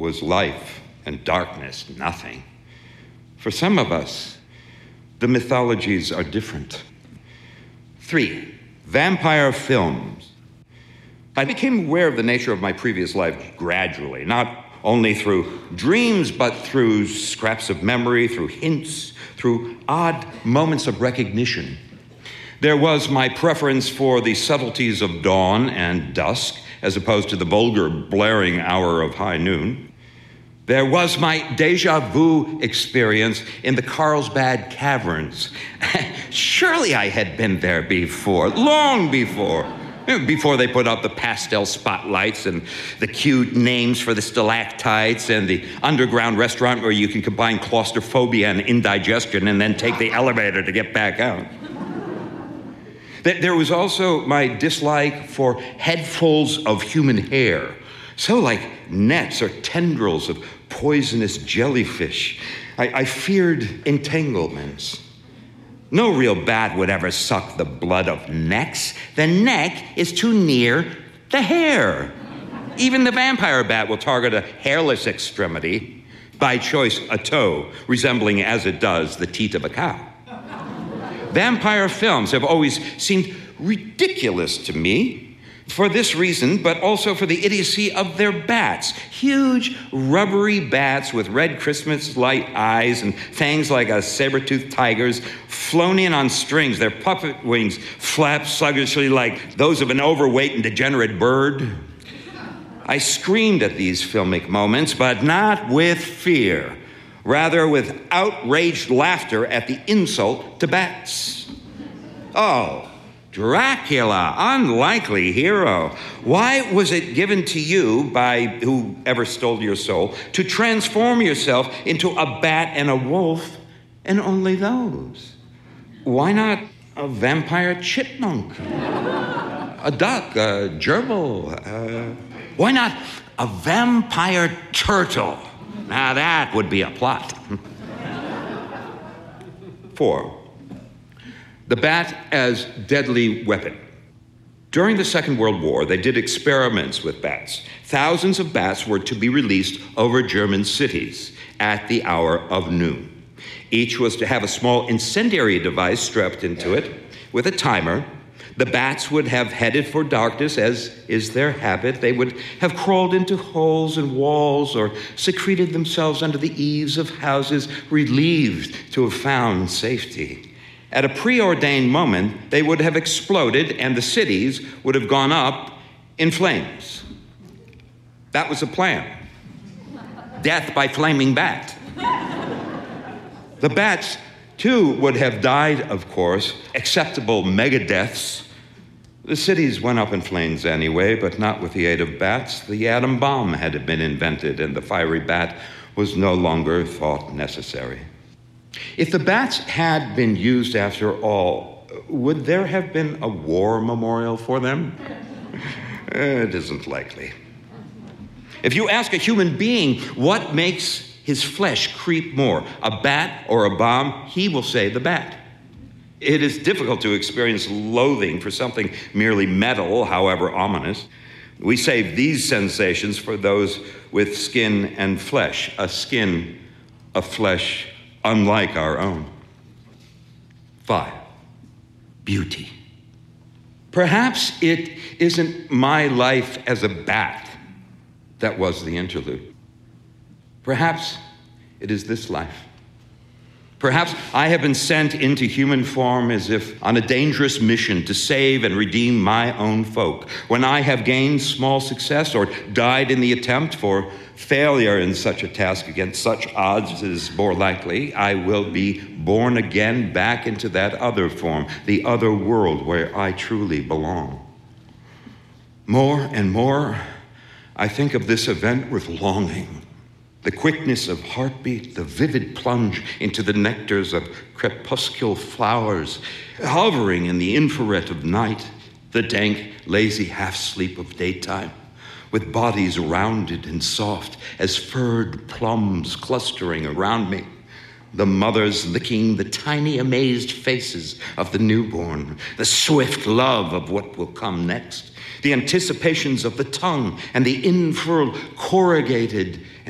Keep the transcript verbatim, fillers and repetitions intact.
was life and darkness nothing. For some of us, the mythologies are different. Three, vampire films. I became aware of the nature of my previous life gradually, not only through dreams, but through scraps of memory, through hints, through odd moments of recognition. There was my preference for the subtleties of dawn and dusk, as opposed to the vulgar blaring hour of high noon. There was my deja vu experience in the Carlsbad Caverns. Surely I had been there before, long before. Before they put up the pastel spotlights and the cute names for the stalactites and the underground restaurant where you can combine claustrophobia and indigestion and then take the elevator to get back out. There was also my dislike for headfuls of human hair, so like nets or tendrils of poisonous jellyfish. I, I feared entanglements. No real bat would ever suck the blood of necks. The neck is too near the hair. Even the vampire bat will target a hairless extremity, by choice a toe, resembling as it does the teat of a cow. Vampire films have always seemed ridiculous to me for this reason, but also for the idiocy of their bats. Huge, rubbery bats with red Christmas light eyes and fangs like a saber-toothed tiger's, flown in on strings. Their puppet wings flap sluggishly like those of an overweight and degenerate bird. I screamed at these filmic moments, but not with fear. Rather with outraged laughter at the insult to bats. Oh, Dracula, unlikely hero. Why was it given to you by whoever stole your soul to transform yourself into a bat and a wolf, and only those? Why not a vampire chipmunk? A duck, a gerbil? Uh, why not a vampire turtle? Now that would be a plot. Four, the bat as deadly weapon. During the Second World War, they did experiments with bats. Thousands of bats were to be released over German cities at the hour of noon. Each was to have a small incendiary device strapped into it with a timer. The bats would have headed for darkness, as is their habit. They would have crawled into holes in walls or secreted themselves under the eaves of houses, relieved to have found safety. At a preordained moment, they would have exploded and the cities would have gone up in flames. That was the plan. Death by flaming bat. The bats Two would have died, of course, acceptable megadeaths. The cities went up in flames anyway, but not with the aid of bats. The atom bomb had been invented, and the fiery bat was no longer thought necessary. If the bats had been used after all, would there have been a war memorial for them? It isn't likely. If you ask a human being what makes his flesh creep more, a bat or a bomb, he will say the bat. It is difficult to experience loathing for something merely metal, however ominous. We save these sensations for those with skin and flesh, a skin, a flesh unlike our own. Five, beauty. Perhaps it isn't my life as a bat that was the interlude. Perhaps it is this life. Perhaps I have been sent into human form as if on a dangerous mission to save and redeem my own folk. When I have gained small success or died in the attempt, for failure in such a task against such odds is more likely, I will be born again back into that other form, the other world where I truly belong. More and more, I think of this event with longing. The quickness of heartbeat, the vivid plunge into the nectars of crepuscular flowers, hovering in the infrared of night, the dank, lazy half-sleep of daytime, with bodies rounded and soft as furred plums clustering around me, the mothers licking the tiny, amazed faces of the newborn, the swift love of what will come next, the anticipations of the tongue and the infurled, corrugated